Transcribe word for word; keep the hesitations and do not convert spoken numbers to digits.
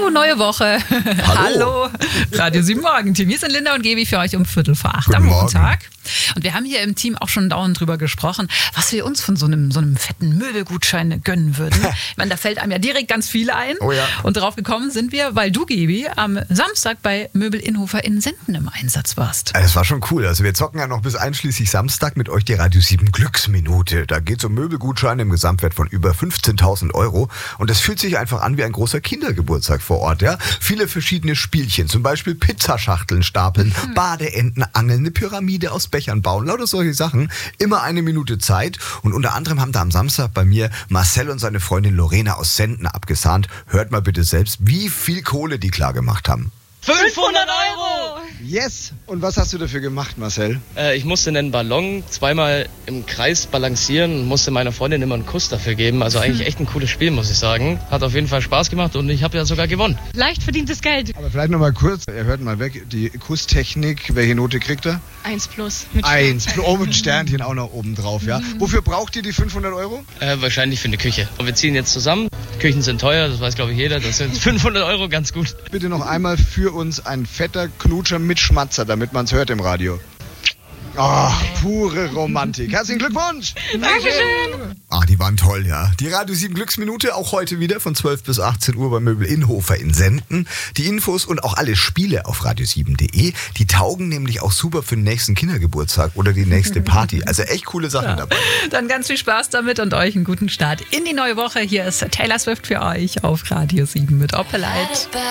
Hallo, neue Woche. Hallo. Hallo. Radio sieben Morgen-Team. Hier sind Linda und Gaby für euch um Viertel vor acht Guten am Morgen. Montag. Und wir haben hier im Team auch schon dauernd drüber gesprochen, was wir uns von so einem, so einem fetten Möbelgutschein gönnen würden. Ich meine, da fällt einem ja direkt ganz viel ein. Oh ja. Und darauf gekommen sind wir, weil du, Gaby, am Samstag bei Möbel Inhofer in Senden im Einsatz warst. Das war schon cool. Also wir zocken ja noch bis einschließlich Samstag mit euch die Radio sieben Glücksminute. Da geht es um Möbelgutscheine im Gesamtwert von über fünfzehntausend Euro. Und das fühlt sich einfach an wie ein großer Kindergeburtstag vor Ort. Ja? Viele verschiedene Spielchen, zum Beispiel Pizzaschachteln stapeln, mhm. Badeenten angeln, eine Pyramide aus Bechern bauen, lauter solche Sachen. Immer eine Minute Zeit. Und unter anderem haben da am Samstag bei mir Marcel und seine Freundin Lorena aus Senden abgesahnt. Hört mal bitte selbst, wie viel Kohle die klar gemacht haben. fünfhundert Euro! Yes! Und was hast du dafür gemacht, Marcel? Äh, ich musste einen Ballon zweimal im Kreis balancieren und musste meiner Freundin immer einen Kuss dafür geben. Also eigentlich echt ein cooles Spiel, muss ich sagen. Hat auf jeden Fall Spaß gemacht und ich habe ja sogar gewonnen. Leicht verdientes Geld. Aber vielleicht noch mal kurz, ihr hört mal weg, die Kusstechnik, welche Note kriegt er? Eins plus. Mit Eins. Oh, mit Sternchen auch noch oben drauf, ja. Wofür braucht ihr die fünfhundert Euro? Äh, wahrscheinlich für eine Küche. Und wir ziehen jetzt zusammen. Küchen sind teuer, das weiß glaube ich jeder. Das sind fünfhundert Euro ganz gut. Bitte noch einmal für uns ein fetter Knutscher mit Schmatzer, damit man es hört im Radio. Oh, pure Romantik. Herzlichen Glückwunsch! Dankeschön! Ah, die waren toll, ja. Die Radio sieben Glücksminute auch heute wieder von zwölf bis achtzehn Uhr bei Möbel Inhofer in Senden. Die Infos und auch alle Spiele auf radio sieben punkt de, die taugen nämlich auch super für den nächsten Kindergeburtstag oder die nächste Party. Also echt coole Sachen Ja. dabei. Dann ganz viel Spaß damit und euch einen guten Start in die neue Woche. Hier ist Taylor Swift für euch auf Radio sieben mit Opelite.